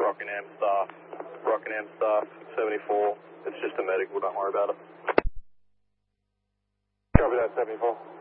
Rockingham staff. Rockingham staff, 74. It's just a medical, don't worry about it. Copy that, 74.